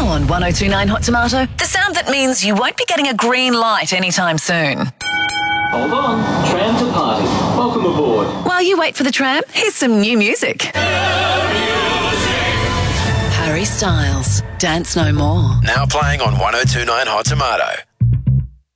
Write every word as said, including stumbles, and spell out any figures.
Now on one oh two nine Hot Tomato, the sound that means you won't be getting a green light anytime soon. Hold on, tram to party. Welcome aboard. While you wait for the tram, here's some new music. Harry Styles, Dance No More. Now playing on one oh two nine Hot Tomato.